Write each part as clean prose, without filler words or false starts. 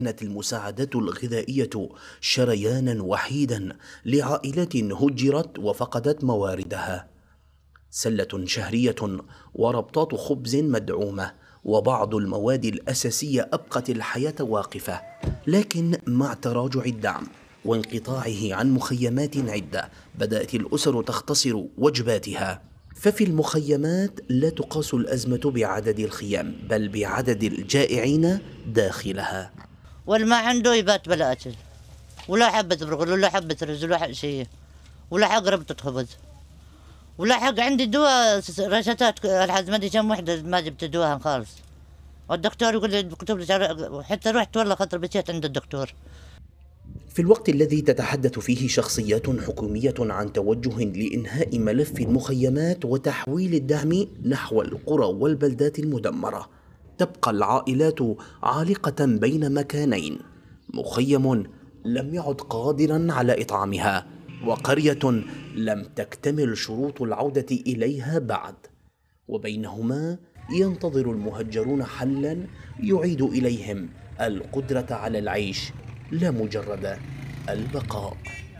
كانت المساعدات الغذائية شريانا وحيدا لعائلات هجرت وفقدت مواردها. سلة شهرية وربطات خبز مدعومة وبعض المواد الأساسية أبقت الحياة واقفة، لكن مع تراجع الدعم وانقطاعه عن مخيمات عدة بدأت الأسر تختصر وجباتها. ففي المخيمات لا تقاس الأزمة بعدد الخيام بل بعدد الجائعين داخلها. واللي ما عنده يبات بلا أكل، ولا حبة برغل ولا حبة رز ولا حق شيء ولا حق ربطة خبز ولا حق. عندي دواء رشتات لحد ما ادري كم وحدة ما جبت دواها خالص، والدكتور يقول لي بكتب لي، حتى رحت والله خاطر بكيت عند الدكتور. في الوقت الذي تتحدث فيه شخصيات حكومية عن توجه لإنهاء ملف المخيمات وتحويل الدعم نحو القرى والبلدات المدمرة، تبقى العائلات عالقة بين مكانين: مخيم لم يعد قادرا على إطعامها، وقرية لم تكتمل شروط العودة إليها بعد، وبينهما ينتظر المهجرون حلا يعيد إليهم القدرة على العيش لا مجرد البقاء.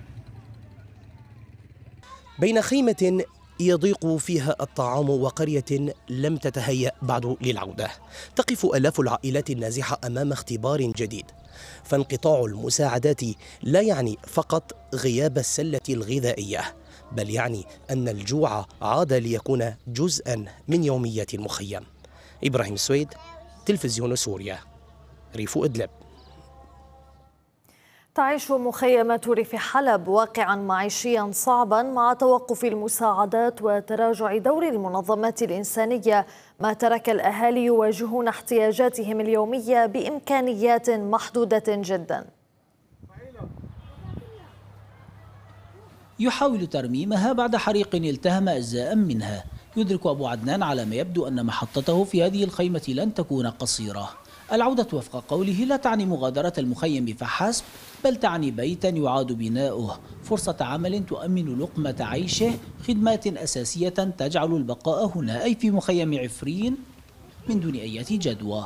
بين خيمة يضيق فيها الطعام وقرية لم تتهيأ بعد للعودة، تقف آلاف العائلات النازحة أمام اختبار جديد. فانقطاع المساعدات لا يعني فقط غياب السلة الغذائية، بل يعني أن الجوع عاد ليكون جزءا من يومية المخيم. إبراهيم السويد، تلفزيون سوريا، ريف إدلب. تعيش مخيمات ريف حلب واقعا معيشيا صعبا مع توقف المساعدات وتراجع دور المنظمات الإنسانية، ما ترك الأهالي يواجهون احتياجاتهم اليومية بإمكانيات محدودة جدا. يحاول ترميمها بعد حريق التهم أجزاء منها. يدرك أبو عدنان على ما يبدو أن محطته في هذه الخيمة لن تكون قصيرة. العودة وفق قوله لا تعني مغادرة المخيم فحسب، بل تعني بيتا يعاد بناؤه، فرصة عمل تؤمن لقمة عيشه، خدمات أساسية تجعل البقاء هنا أي في مخيم عفرين من دون أي جدوى.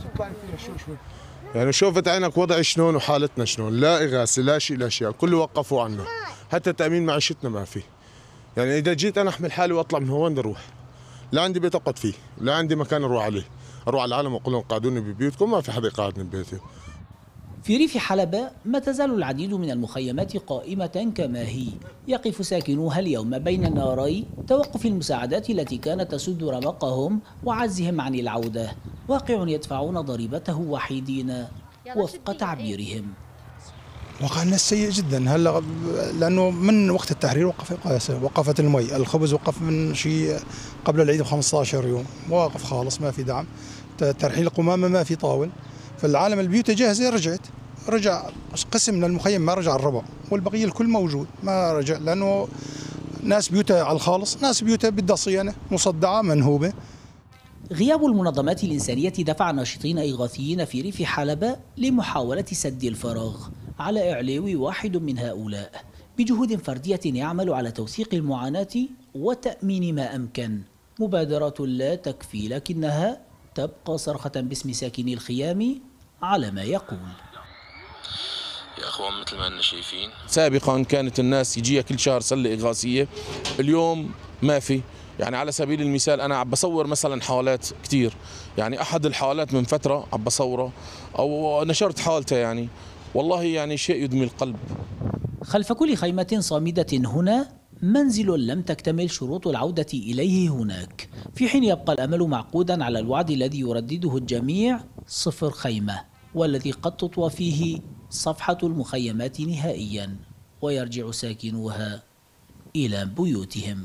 يعني شوفت عينك وضعي شلون وحالتنا شلون، لا إغاثة لا شيء لا شيء، كله وقفوا عنا، حتى تأمين معيشتنا ما في. يعني إذا جيت أنا أحمل حالي وأطلع من هون أروح، لا عندي بيت أقعد فيه، لا عندي مكان أروح عليه، أروح على العالم وأقول لهم قعدوني ببيوتكم، ما في حدا يقعدني ببيتي. في ريف حلب ما تزال العديد من المخيمات قائمة كما هي، يقف ساكنوها اليوم بين ناري توقف المساعدات التي كانت تسد رمقهم وعجزهم عن العودة، واقع يدفعون ضريبته وحيدين وفق تعبيرهم. واقع الناس سيء جدا هلا، لانه من وقت التحرير وقفت المي، الخبز وقف من شيء قبل العيد ب15 يوم، واقف خالص، ما في دعم، ترحيل القمامه ما في طاول، فالعالم البيوت جاهزه رجع قسم من المخيم ما رجع الربع، والبقيه الكل موجود ما رجع، لانه ناس بيوتها على الخالص، ناس بيوتها بدها صيانه مصدعه منهوبه. غياب المنظمات الإنسانية دفع ناشطين إغاثيين في ريف حلب لمحاولة سد الفراغ. على إعلاوي واحد من هؤلاء بجهود فردية يعمل على توثيق المعاناة وتأمين ما أمكن. مبادرة لا تكفي لكنها تبقى صرخة باسم ساكني الخيام على ما يقول. يا أخوان مثل ما أننا شايفين سابقا كانت الناس يجيها كل شهر سلة إغاثية، اليوم ما في. يعني على سبيل المثال أنا عم بصور مثلا حالات كتير، يعني أحد الحالات من فترة عم بصوره أو نشرت حالته، يعني والله يعني شيء يدمي القلب. خلف كل خيمة صامدة هنا منزل لم تكتمل شروط العودة إليه هناك، في حين يبقى الأمل معقودا على الوعد الذي يردده الجميع: 0 خيمة، والذي قد تطوى فيه صفحة المخيمات نهائيا ويرجع ساكنوها إلى بيوتهم.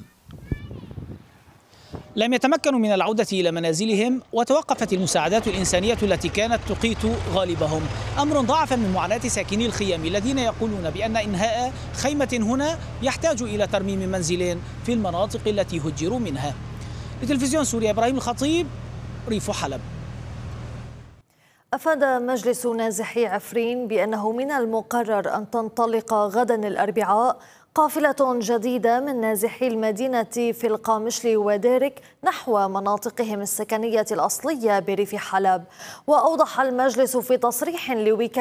لم يتمكنوا من العودة إلى منازلهم، وتوقفت المساعدات الإنسانية التي كانت تقيت غالبهم، أمر ضاعف من معاناة ساكني الخيام الذين يقولون بأن إنهاء خيمة هنا يحتاج إلى ترميم منزل في المناطق التي هجروا منها. لتلفزيون سوريا، إبراهيم الخطيب، ريف حلب. أفاد مجلس نازحي عفرين بأنه من المقرر أن تنطلق غدا الأربعاء قافلة جديدة من نازحي المدينة في القامشلي وديرك نحو مناطقهم السكنية الأصلية بريف حلب. وأوضح المجلس في تصريح لوكالة